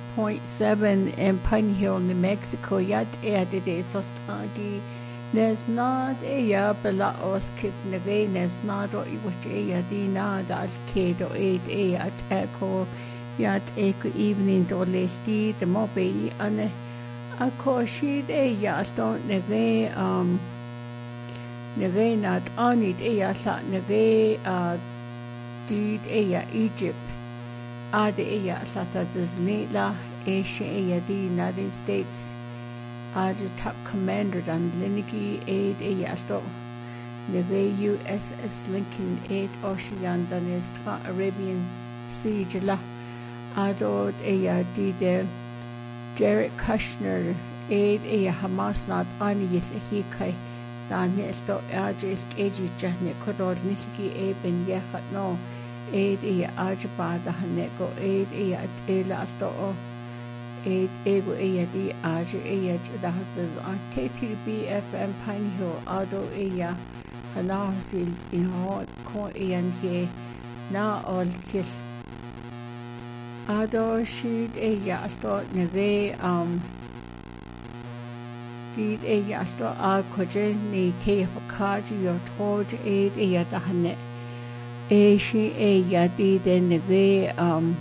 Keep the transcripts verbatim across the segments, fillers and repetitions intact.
point seven in Pine Hill, New Mexico. Yat added a sotagi. There's not a yabella oskit neve, there's not what a dina that kid or eight a at echo. Yat echo evening do lesti, the mobile and a course a yas don't neve, um, neve not on it a yasat neve, uh, did a Egypt. Ade eya sata zizlila Asia eya the United States. Ade top commander dan Linigi aid eya sto. Neve U S S Lincoln aid Ocean dan estra Arabian Sea jala. Adod eya di de Jared Kushner aid eya Hamas not ani yitli kai. Dan esto ade eji jahne kodol nilgi eben yefat no. Aid e ajabada hanego aid e at ela sto aid ego e di aj e da hatas on K T B F M Pine Hill ado e ya hana sil in ho ko e an he na all kil ado shid e ya sto neve um did e ya sto a koje ni ke fakaji yo toj aid e ya da hane e she e yadi de neve um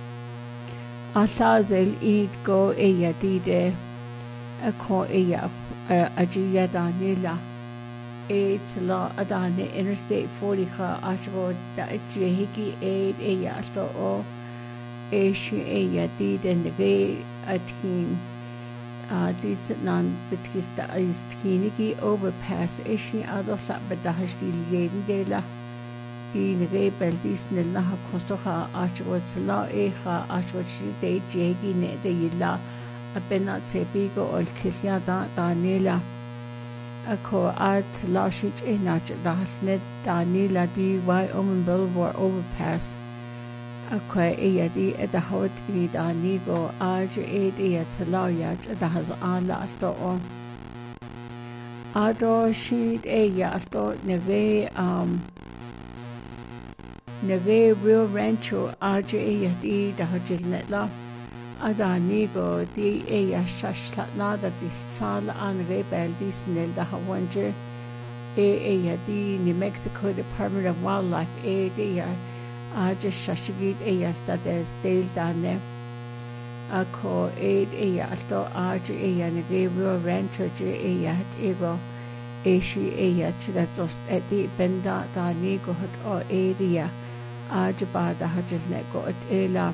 asazel id go e yadi de a ko e ya aji yada nila e tla adane interstate forty ka ashbo da jehiki e e ya sto o e she e yadi de neve atin uh dit nan betkista is tkinigi overpass e she adosa bedahshdi leden de la Dine rebel disne la kostoha achwats la eha achwats de jegi ne de yilla abena tebigo ol kilyada danila ako at la shich enach dahne danila di y omen boulevard overpass ako eyadi eda hot ni danigo aj edi at la yach dahaz ala sto on ado shid eya sto neve um Neve Rio Rancho Aja Eyadi da Hajilnetla Adanigo di Eya Shashlatna that is Sala an Rebel Disnel da Hawanje E Eyadi New Mexico Department of Wildlife E Eya Aja Shashigit Eya Stades Dale Dane Ako E Eya Alto Aja Eya Neve Rio Rancho Je Eya Ego Eshi Eya Chidazost Edi Benda Danigo Hot O Area Ajabada Hajilnego at Ela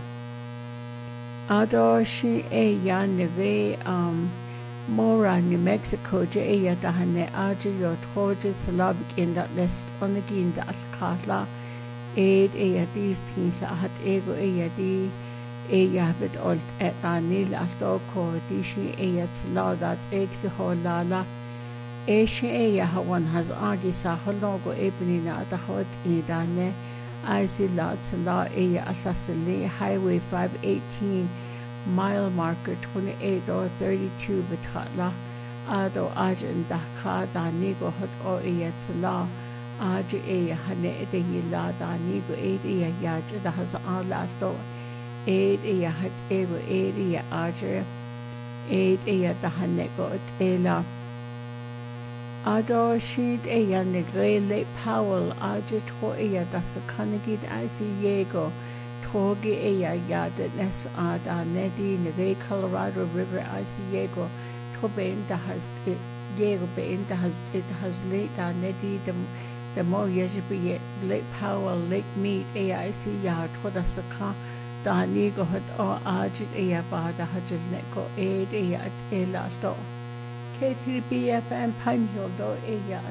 Ado she e ya neve um Mora New Mexico je e ya dahane aja yo troje salabik in that list onagin da alkatla ed e ya dis tinla hat ego e ya di e ya bit old et anil alto ko di she e ya tsla that's ed li holala e she e ya hawan has agi sa hologo ebni na da hot e dane I see lots and lot a Asasili Highway five eighteen mile marker twenty-eight or thirty-two Batala Ado Ajan Daka Danigo Hot or Yatala Aja a Hane de Yila Danigo Adia Yaj the has all last door eight a hat ego area Aja eight a the Hanego at Ela Ado sheet a negre Lake Powell Aja to a that's a Carnegie I see Yego Togi a yada nes ada nedi neve Colorado River I see Yego Tobe in the has it Yego be in the has it has late da nedi the the more yejibi Lake Powell Lake Mead a I see ya to the saka da nigo had or Aja a bada hajil neko aid a at a last door K T B F M Pine Hill do ella